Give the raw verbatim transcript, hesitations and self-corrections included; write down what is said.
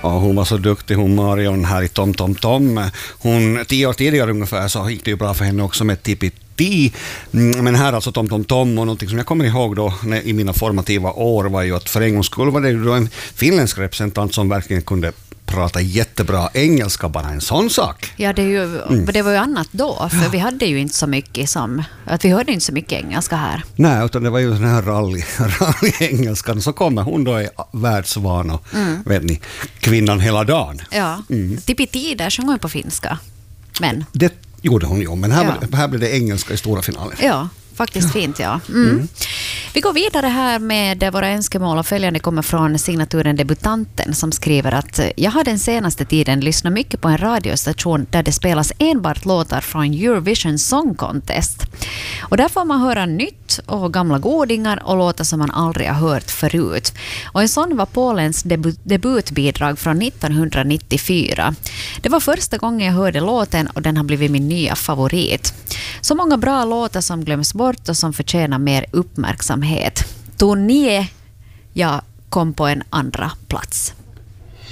Ja, hon var så duktig, hon Marion här i Tom Tom Tom. Hon, tio år tidigare ungefär så gick det ju bra för henne också med Tippi. Men här alltså Tom Tom Tom, och någonting som jag kommer ihåg då när, i mina formativa år var ju att för en gångs skull var det ju då en finländsk representant som verkligen kunde prata jättebra engelska, bara en sån sak. Ja, det, är ju, mm. det var ju annat då, för ja. vi hade ju inte så mycket som, att vi hörde inte så mycket engelska här. Nej, utan det var ju den här rally, rally-engelskan, så kommer hon då i världsvan och mm. vet ni, kvinnan hela dagen. Ja, mm. Tippi Tider sjöng hon på finska, men... Det gjorde hon ju, men här, ja. var, här blev det engelska i stora finalen. Ja, faktiskt ja. fint, ja. Mm. Mm. Vi går vidare här med våra önskemål, och följande kommer från signaturen Debutanten som skriver att jag har den senaste tiden lyssnat mycket på en radiostation där det spelas enbart låtar från Eurovision Song Contest. Och där får man höra nytt och gamla godingar och låtar som man aldrig har hört förut. Och en sån var Polens debu- debutbidrag från nittonhundranittiofyra. Det var första gången jag hörde låten och den har blivit min nya favorit. Så många bra låtar som glöms bort och som förtjänar mer uppmärksamhet. Tournier, jag kom på en andra plats.